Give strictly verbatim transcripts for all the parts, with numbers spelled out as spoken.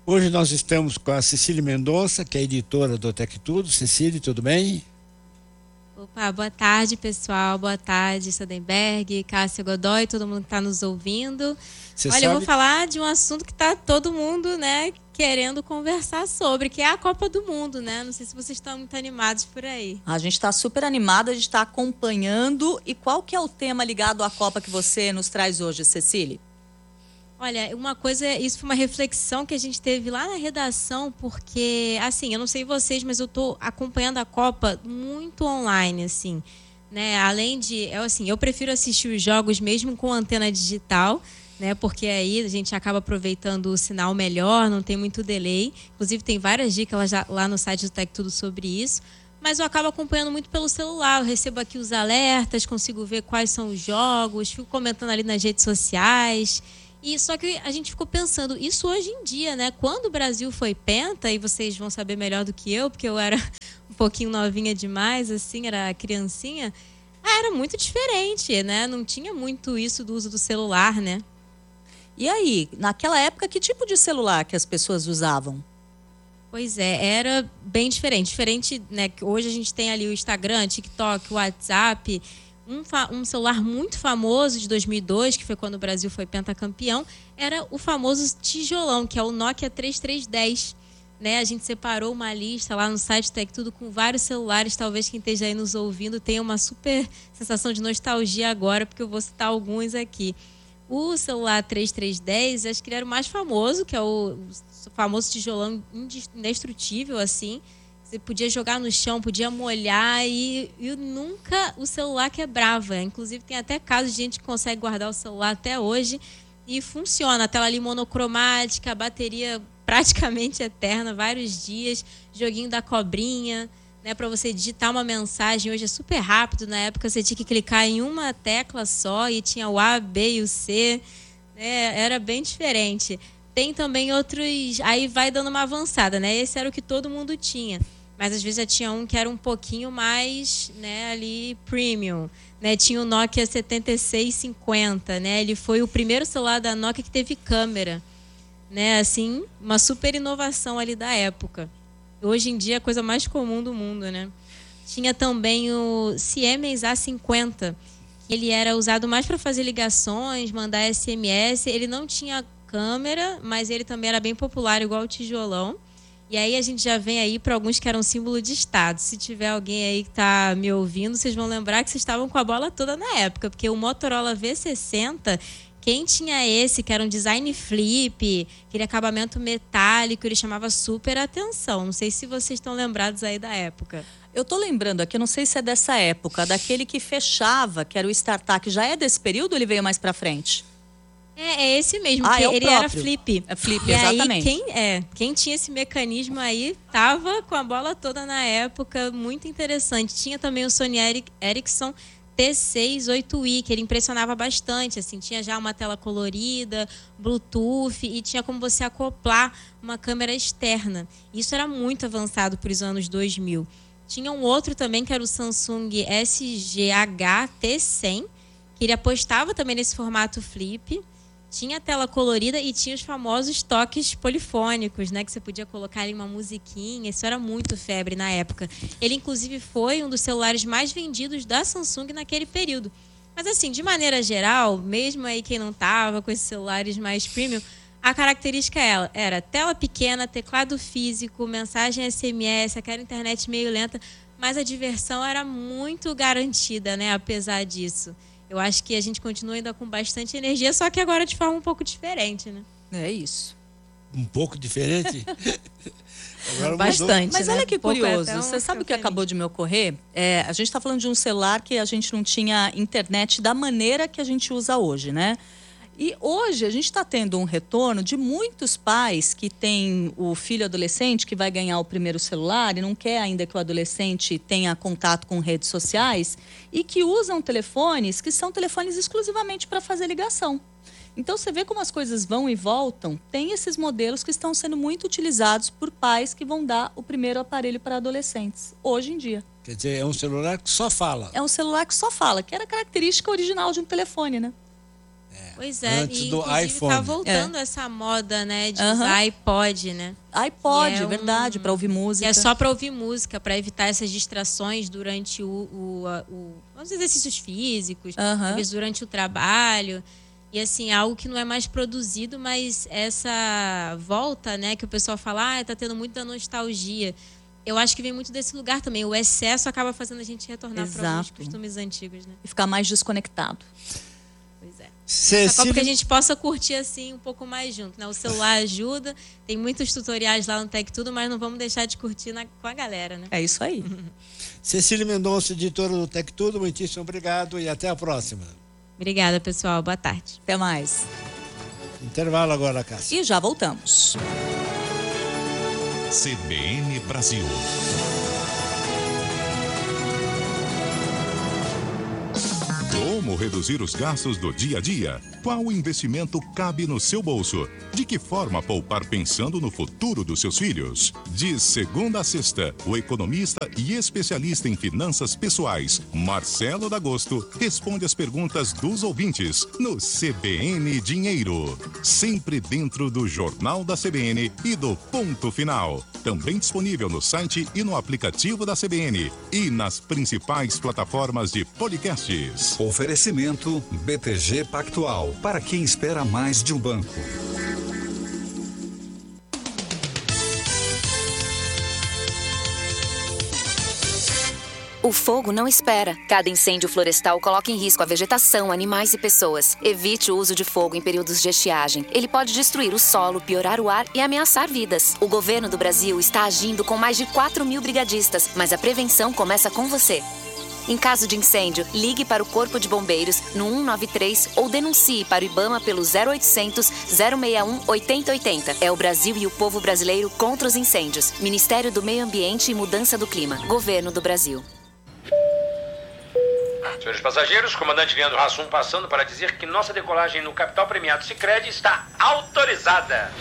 Hoje nós estamos com a Cecília Mendonça, que é editora do Tec Tudo. Cecília, tudo bem? Opa, boa tarde, pessoal. Boa tarde, Sadenberg, Cássia Godoy, todo mundo que está nos ouvindo. Cê Olha, sabe... eu vou falar de um assunto que está todo mundo, né, querendo conversar sobre, que é a Copa do Mundo, né? Não sei se vocês estão muito animados por aí. A gente está super animada, a gente está acompanhando. E qual que é o tema ligado à Copa que você nos traz hoje, Cecília? Olha, uma coisa, isso foi uma reflexão que a gente teve lá na redação, porque, assim, eu não sei vocês, mas eu tô acompanhando a Copa muito online, assim, né? Além de, eu, assim, eu prefiro assistir os jogos mesmo com antena digital, né? Porque aí a gente acaba aproveitando o sinal melhor, não tem muito delay. Inclusive, tem várias dicas lá, lá no site do Tec Tudo sobre isso. Mas eu acabo acompanhando muito pelo celular, eu recebo aqui os alertas, consigo ver quais são os jogos, fico comentando ali nas redes sociais. E só que a gente ficou pensando, isso hoje em dia, né? Quando o Brasil foi penta, e vocês vão saber melhor do que eu, porque eu era um pouquinho novinha demais, assim, era criancinha, era muito diferente, né? Não tinha muito isso do uso do celular, né? E aí, naquela época, que tipo de celular que as pessoas usavam? Pois é, era bem diferente. Diferente, né? Hoje a gente tem ali o Instagram, TikTok, o WhatsApp. Um, um celular muito famoso de dois mil e dois, que foi quando o Brasil foi pentacampeão, era o famoso tijolão, que é o Nokia três três um zero. Né? A gente separou uma lista lá no site Tec Tudo com vários celulares. Talvez quem esteja aí nos ouvindo tenha uma super sensação de nostalgia agora, porque eu vou citar alguns aqui. O celular três três um zero, acho que ele era o mais famoso, que é o famoso tijolão indestrutível, assim. Você podia jogar no chão, podia molhar e, e nunca o celular quebrava. Inclusive, tem até casos de gente que consegue guardar o celular até hoje e funciona. A tela ali monocromática, a bateria praticamente eterna, vários dias. Joguinho da cobrinha, né, para você digitar uma mensagem. Hoje é super rápido. Na época, você tinha que clicar em uma tecla só e tinha o A, B e o C. Né? Era bem diferente. Tem também outros... Aí vai dando uma avançada, né? Esse era o que todo mundo tinha. Mas às vezes já tinha um que era um pouquinho mais, né, ali, premium. Né? Tinha o Nokia setenta e seis cinquenta, né? Ele foi o primeiro celular da Nokia que teve câmera. Né? Assim, uma super inovação ali da época. Hoje em dia é a coisa mais comum do mundo, né? Tinha também o Siemens A cinquenta. Ele era usado mais para fazer ligações, mandar S M S. Ele não tinha câmera, mas ele também era bem popular, igual o tijolão. E aí a gente já vem aí para alguns que eram símbolo de estado. Se tiver alguém aí que está me ouvindo, vocês vão lembrar que vocês estavam com a bola toda na época, porque o Motorola V sessenta, quem tinha esse, que era um design flip, aquele acabamento metálico, ele chamava super atenção. Não sei se vocês estão lembrados aí da época. Eu tô lembrando aqui, eu não sei se é dessa época, daquele que fechava, que era o StarTAC. Já é desse período ou ele veio mais para frente? É, é esse mesmo, ah, que é ele próprio. era flip. É flip, e exatamente. Aí, quem, é, quem tinha esse mecanismo aí tava com a bola toda na época, muito interessante. Tinha também o Sony Ericsson T seis oito i, que ele impressionava bastante, assim, tinha já uma tela colorida, Bluetooth e tinha como você acoplar uma câmera externa. Isso era muito avançado para os anos dois mil. Tinha um outro também, que era o Samsung S G H T cem, que ele apostava também nesse formato flip. Tinha tela colorida e tinha os famosos toques polifônicos, né? Que você podia colocar ali uma musiquinha. Isso era muito febre na época. Ele, inclusive, foi um dos celulares mais vendidos da Samsung naquele período. Mas, assim, de maneira geral, mesmo aí quem não tava com esses celulares mais premium, a característica era tela pequena, teclado físico, mensagem S M S, aquela internet meio lenta, mas a diversão era muito garantida, né? Apesar disso. Eu acho que a gente continua ainda com bastante energia, só que agora de forma um pouco diferente, né? É isso. Um pouco diferente? Agora bastante, mudou. Mas né? olha que Um pouco curioso. é um Você sabe o que diferente. acabou de me ocorrer? É, a gente está falando de um celular que a gente não tinha internet da maneira que a gente usa hoje, né? E hoje a gente está tendo um retorno de muitos pais que têm o filho adolescente que vai ganhar o primeiro celular e não quer ainda que o adolescente tenha contato com redes sociais e que usam telefones que são telefones exclusivamente para fazer ligação. Então você vê como as coisas vão e voltam. Tem esses modelos que estão sendo muito utilizados por pais que vão dar o primeiro aparelho para adolescentes, hoje em dia. Quer dizer, é um celular que só fala. É um celular que só fala, que era a característica original de um telefone, né? Pois é, Antes e do inclusive iPhone. tá voltando é. essa moda, né, de Uhum. usar iPod, né? iPod, é é um- verdade, para ouvir música. E é só para ouvir música, para evitar essas distrações durante o, o, a- o- os exercícios físicos, Aham. às vezes durante o trabalho. E assim, algo que não é mais produzido, mas essa volta, né, que o pessoal fala, ah, tá tendo muita nostalgia. Eu acho que vem muito desse lugar também. O excesso acaba fazendo a gente retornar para alguns Exato. costumes antigos, né? E ficar mais desconectado. Pois é. Só Cecília, porque a gente possa curtir assim um pouco mais junto, né? O celular ajuda, tem muitos tutoriais lá no Tech Tudo, mas não vamos deixar de curtir na- com a galera, né? É isso aí. Cecília Mendonça, editora do Tech Tudo, muitíssimo obrigado e até a próxima. Obrigada, pessoal. Boa tarde. Até mais. Intervalo agora, Cássia. E já voltamos. C B N Brasil. Como reduzir os gastos do dia a dia? Qual investimento cabe no seu bolso? De que forma poupar pensando no futuro dos seus filhos? De segunda a sexta, o economista e especialista em finanças pessoais, Marcelo D'Agosto, responde as perguntas dos ouvintes no C B N Dinheiro. Sempre dentro do Jornal da C B N e do Ponto Final. Também disponível no site e no aplicativo da C B N e nas principais plataformas de podcasts. Oferecimento B T G Pactual, para quem espera mais de um banco. O fogo não espera. Cada incêndio florestal coloca em risco a vegetação, animais e pessoas. Evite o uso de fogo em períodos de estiagem. Ele pode destruir o solo, piorar o ar e ameaçar vidas. O governo do Brasil está agindo com mais de quatro mil brigadistas, mas a prevenção começa com você. Em caso de incêndio, ligue para o Corpo de Bombeiros no um nove três ou denuncie para o IBAMA pelo zero oitocentos, zero seis um, oito zero oito zero. É o Brasil e o povo brasileiro contra os incêndios. Ministério do Meio Ambiente e Mudança do Clima. Governo do Brasil. Senhores passageiros, comandante Leandro Hassum passando para dizer que nossa decolagem no Capital Premiado Sicredi está autorizada.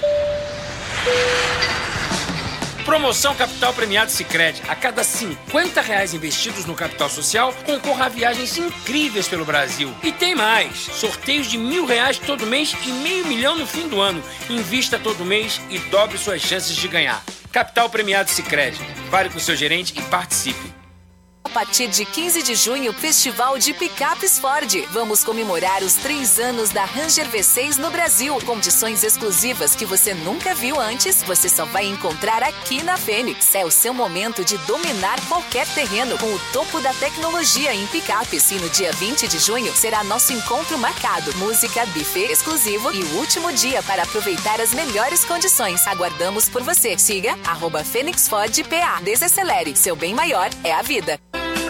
Promoção Capital Premiado Sicredi. A cada cinquenta reais investidos no capital social, concorra a viagens incríveis pelo Brasil. E tem mais. Sorteios de mil reais todo mês e meio milhão no fim do ano. Invista todo mês e dobre suas chances de ganhar. Capital Premiado Sicredi. Fale com seu gerente e participe. A partir de quinze de junho, Festival de Picapes Ford. Vamos comemorar os três anos da Ranger V seis no Brasil. Condições exclusivas que você nunca viu antes, você só vai encontrar aqui na Fênix. É o seu momento de dominar qualquer terreno com o topo da tecnologia em picapes. E no dia vinte de junho será nosso encontro marcado. Música, buffet exclusivo e o último dia para aproveitar as melhores condições. Aguardamos por você. Siga arroba Fênix Ford P A. Desacelere. Seu bem maior é a vida.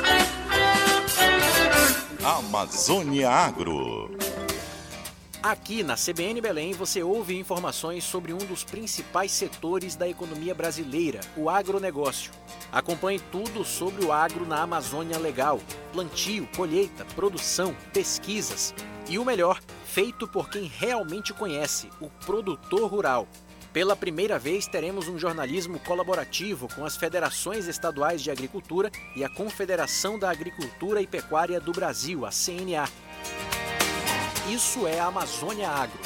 Amazônia Agro. Aqui na C B N Belém você ouve informações sobre um dos principais setores da economia brasileira, o agronegócio. Acompanhe tudo sobre o agro na Amazônia Legal: plantio, colheita, produção, pesquisas e o melhor, feito por quem realmente conhece, o produtor rural. Pela primeira vez, teremos um jornalismo colaborativo com as Federações Estaduais de Agricultura e a Confederação da Agricultura e Pecuária do Brasil, a C N A. Isso é a Amazônia Agro.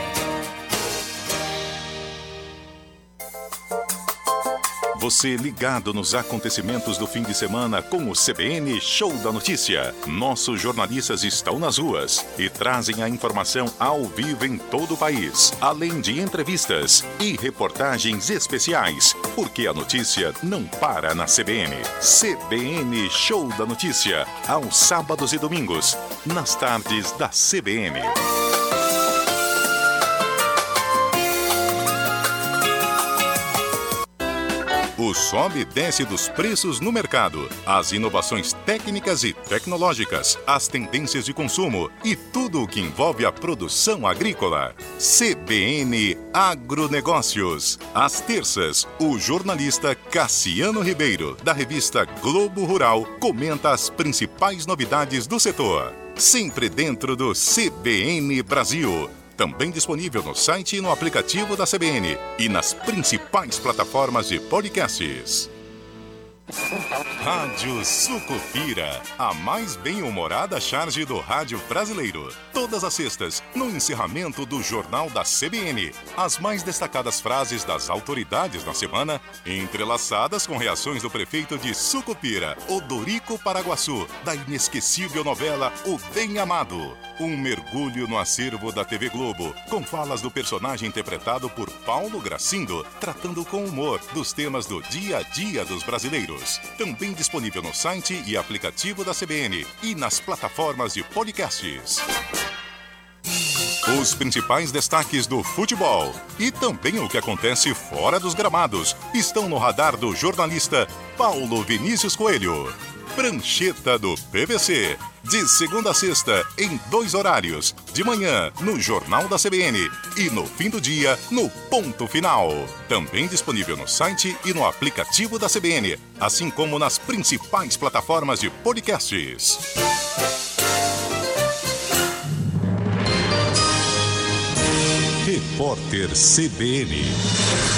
Você ligado nos acontecimentos do fim de semana com o C B N Show da Notícia. Nossos jornalistas estão nas ruas e trazem a informação ao vivo em todo o país, além de entrevistas e reportagens especiais, porque a notícia não para na C B N. C B N Show da Notícia, aos sábados e domingos, nas tardes da C B N. O sobe e desce dos preços no mercado, as inovações técnicas e tecnológicas, as tendências de consumo e tudo o que envolve a produção agrícola. C B N Agronegócios. Às terças, o jornalista Cassiano Ribeiro, da revista Globo Rural, comenta as principais novidades do setor. Sempre dentro do C B N Brasil. Também disponível no site e no aplicativo da C B N e nas principais plataformas de podcasts. Rádio Sucupira, a mais bem-humorada charge do rádio brasileiro. Todas as sextas, no encerramento do Jornal da C B N. As mais destacadas frases das autoridades da semana, entrelaçadas com reações do prefeito de Sucupira, Odorico Paraguaçu, da inesquecível novela O Bem Amado. Um mergulho no acervo da T V Globo, com falas do personagem interpretado por Paulo Gracindo, tratando com humor dos temas do dia a dia dos brasileiros. Também disponível no site e aplicativo da C B N e nas plataformas de podcasts. Os principais destaques do futebol e também o que acontece fora dos gramados estão no radar do jornalista Paulo Vinícius Coelho. Prancheta do P V C, de segunda a sexta, em dois horários, de manhã no Jornal da C B N e no fim do dia no Ponto Final. Também disponível no site e no aplicativo da C B N, assim como nas principais plataformas de podcasts. Repórter C B N.